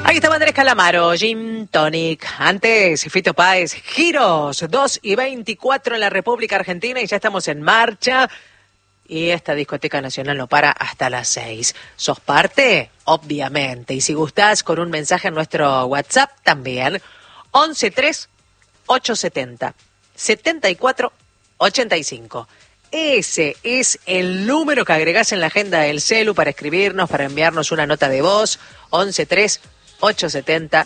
Ahí estaba Andrés Calamaro, Gin Tonic. Antes, Fito Páez, Giros, 2:24 en la República Argentina y ya estamos en marcha. Y esta discoteca nacional no para hasta las 6. ¿Sos parte? Obviamente. Y si gustás, con un mensaje en nuestro WhatsApp también. 113870 7485. Ese es el número que agregás en la agenda del celu para escribirnos, para enviarnos una nota de voz. 113870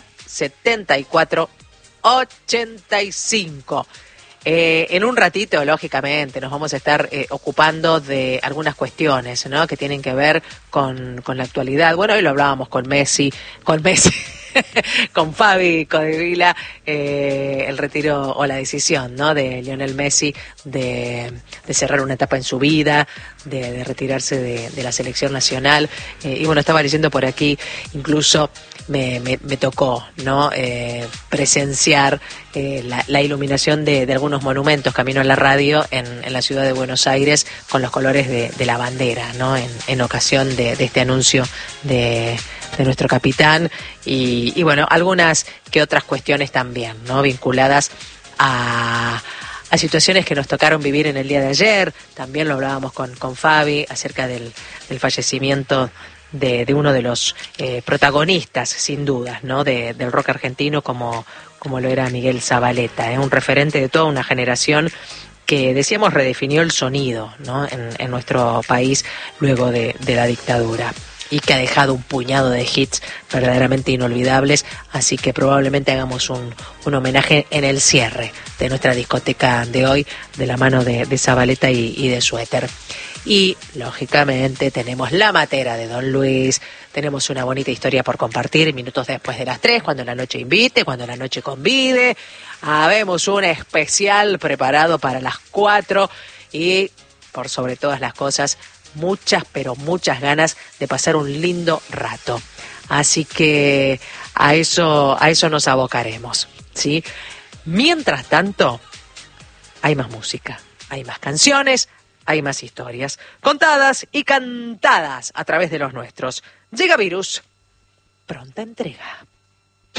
7485. En un ratito, lógicamente, nos vamos a estar ocupando de algunas cuestiones, ¿no?, que tienen que ver con la actualidad. Bueno, hoy lo hablábamos con Messi, con Fabi Codevila, el retiro o la decisión, ¿no?, de Lionel Messi de cerrar una etapa en su vida, de retirarse de la selección nacional. Y bueno, estaba leyendo por aquí, incluso me tocó, ¿no?, presenciar la iluminación de algunos monumentos camino a la radio en la ciudad de Buenos Aires con los colores de la bandera, ¿no?, en ocasión de este anuncio de nuestro capitán y bueno, algunas que otras cuestiones también, ¿no?, vinculadas a situaciones que nos tocaron vivir en el día de ayer. También lo hablábamos con Fabi acerca del fallecimiento de uno de los protagonistas, sin dudas, ¿no?, del rock argentino como lo era Miguel Zavaleta, un referente de toda una generación que, decíamos, redefinió el sonido, ¿no?, en nuestro país luego de la dictadura, y que ha dejado un puñado de hits verdaderamente inolvidables, así que probablemente hagamos un homenaje en el cierre de nuestra discoteca de hoy, de la mano de Zavaleta y de Suéter. Y, lógicamente, tenemos la matera de Don Luis, tenemos una bonita historia por compartir minutos después de las 3, cuando la noche invite, cuando la noche convide. Habemos un especial preparado para las 4 y, por sobre todas las cosas, muchas, pero muchas ganas de pasar un lindo rato. Así que a eso nos abocaremos, ¿sí? Mientras tanto, hay más música, hay más canciones, hay más historias, contadas y cantadas a través de los nuestros. Llega Virus, pronta entrega.